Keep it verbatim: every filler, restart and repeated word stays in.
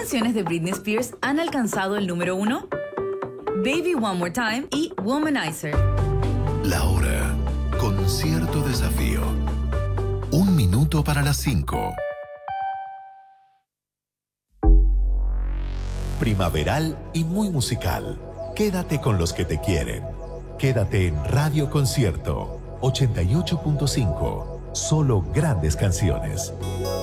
canciones de Britney Spears han alcanzado el número uno? Baby One More Time y Womanizer. La hora con cierto desafío. Un minuto para las cinco. Primaveral y muy musical. Quédate con los que te quieren. Quédate en Radio Concierto ochenta y ocho punto cinco. Solo grandes canciones.